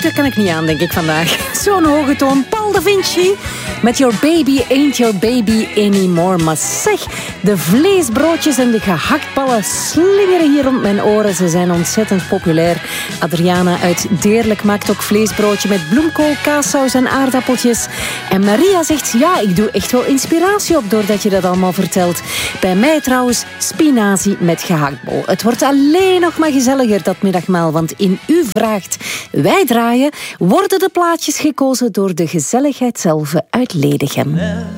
daar kan ik niet aan, denk ik vandaag. Zo'n hoge toon. Paul da Vinci met Your Baby Ain't Your Baby Anymore. Maar zeg, de vleesbroodjes en de gehaktballen slingeren hier rond mijn oren. Ze zijn ontzettend populair. Adriana uit Deerlijk maakt ook vleesbroodje met bloemkool, kaassaus en aardappeltjes. En Maria zegt, ja, ik doe echt wel inspiratie op doordat je dat allemaal vertelt. Bij mij trouwens spinazie met gehaktbol. Het wordt alleen nog maar gezelliger dat middagmaal, want in U Vraagt, Wij Draaien worden de plaatjes gekozen door de gezelligheid zelf uit Ledegem.